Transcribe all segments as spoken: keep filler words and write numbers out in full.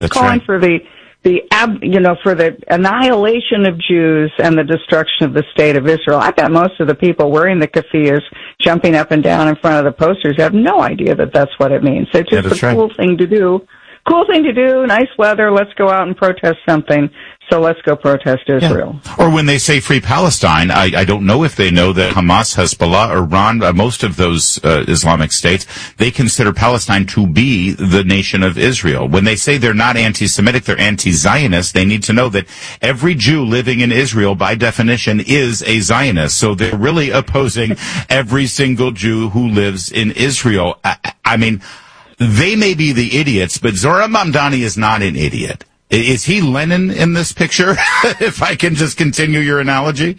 That's calling right. for the the ab, you know for the annihilation of Jews and the destruction of the state of Israel. I bet most of the people wearing the keffiyehs, jumping up and down in front of the posters, have no idea that that's what it means. It's just yeah, a cool right. thing to do. Cool thing to do, nice weather, let's go out and protest something, so let's go protest Israel. Yeah. Or when they say Free Palestine, I, I don't know if they know that Hamas, Hezbollah, Iran, uh, most of those uh, Islamic states, they consider Palestine to be the nation of Israel. When they say they're not anti-Semitic, they're anti-Zionist, they need to know that every Jew living in Israel, by definition, is a Zionist. So they're really opposing every single Jew who lives in Israel. I, I mean... They may be the idiots, but Zohar Mamdani is not an idiot. Is he Lenin in this picture? If I can just continue your analogy.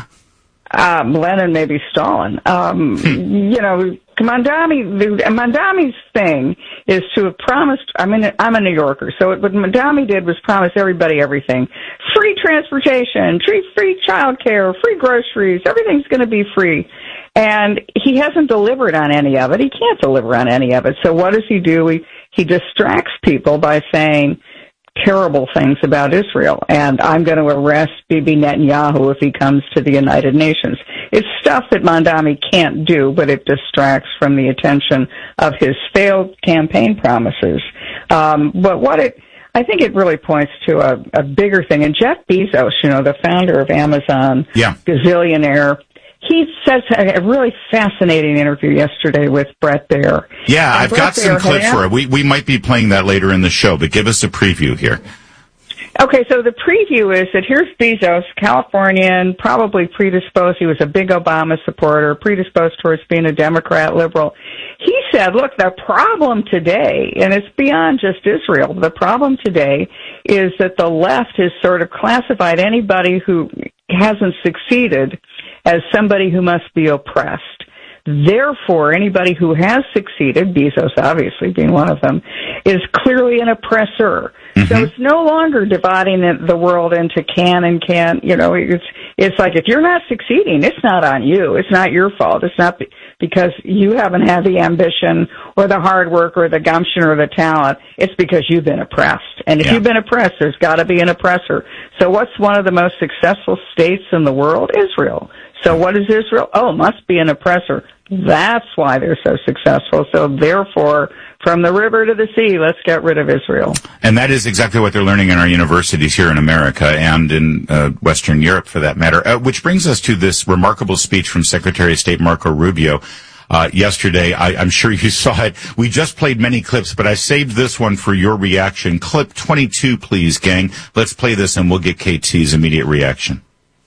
Um, Lenin may be Stalin. Um, you know, Mamdani, the, Mamdani's thing is to have promised, I mean, I'm a New Yorker, so what Mamdani did was promise everybody everything. Free transportation, free, free child care, free groceries, everything's going to be free. And he hasn't delivered on any of it. He can't deliver on any of it. So what does he do? He, he distracts people by saying terrible things about Israel. And I'm going to arrest Bibi Netanyahu if he comes to the United Nations. It's stuff that Mamdani can't do, but it distracts from the attention of his failed campaign promises. Um, but what it, I think it really points to a, a bigger thing. And Jeff Bezos, you know, the founder of Amazon, yeah. gazillionaire, he says a really fascinating interview yesterday with Bret Baier. Yeah, and I've Bret got some Baier clips had, for it. We, we might be playing that later in the show, but give us a preview here. Okay, so the preview is that here's Bezos, Californian, probably predisposed. He was a big Obama supporter, predisposed towards being a Democrat liberal. He said, look, the problem today, and it's beyond just Israel, the problem today is that the left has sort of classified anybody who hasn't succeeded as somebody who must be oppressed. Therefore, anybody who has succeeded, Bezos obviously being one of them, is clearly an oppressor. Mm-hmm. So it's no longer dividing the world into can and can't. You know, it's it's like if you're not succeeding, it's not on you. It's not your fault. It's not because you haven't had the ambition or the hard work or the gumption or the talent. It's because you've been oppressed. And if yeah. you've been oppressed, there's got to be an oppressor. So what's one of the most successful states in the world? Israel. So what is Israel? Oh, it must be an oppressor. That's why they're so successful. So therefore, from the river to the sea, let's get rid of Israel. And that is exactly what they're learning in our universities here in America and in uh, Western Europe, for that matter. Uh, which brings us to this remarkable speech from Secretary of State Marco Rubio uh, yesterday. I, I'm sure you saw it. We just played many clips, but I saved this one for your reaction. Clip twenty-two, please, gang. Let's play this, and we'll get K T's immediate reaction.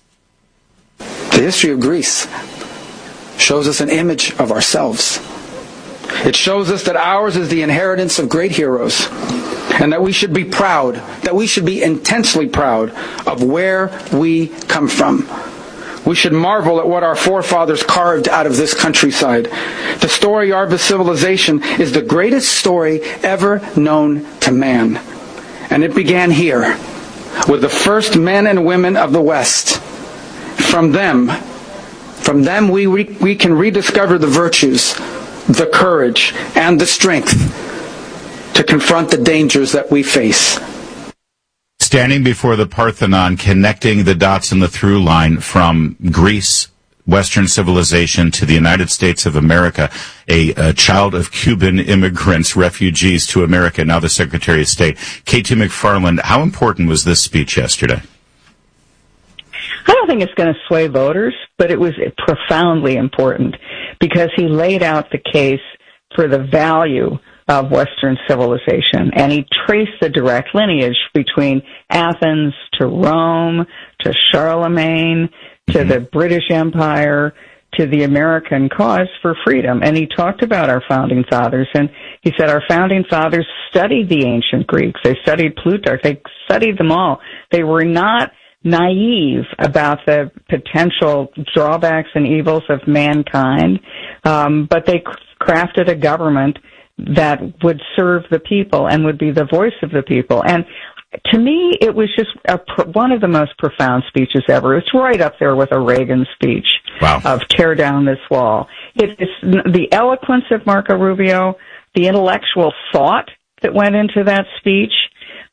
The history of Greece shows us an image of ourselves. It shows us that ours is the inheritance of great heroes, and that we should be proud, that we should be intensely proud of where we come from. We should marvel at what our forefathers carved out of this countryside. The story of our civilization is the greatest story ever known to man. And it began here, with the first men and women of the West. From them, from them we, re- we can rediscover the virtues, the courage, and the strength to confront the dangers that we face. Standing before the Parthenon, connecting the dots in the through line from Greece, Western civilization, to the United States of America, a, a child of Cuban immigrants, refugees to America, now the Secretary of State. K T McFarland, how important was this speech yesterday? I don't think it's going to sway voters, but it was profoundly important because he laid out the case for the value of Western civilization, and he traced the direct lineage between Athens to Rome to Charlemagne to mm-hmm. the British Empire to the American cause for freedom. And he talked about our founding fathers, and he said our founding fathers studied the ancient Greeks. They studied Plutarch. They studied them all. They were not naive about the potential drawbacks and evils of mankind, um, but they crafted a government that would serve the people and would be the voice of the people. And to me, it was just a, one of the most profound speeches ever. It's right up there with a Reagan speech wow. of tear down this wall. It is the eloquence of Marco Rubio, the intellectual thought that went into that speech,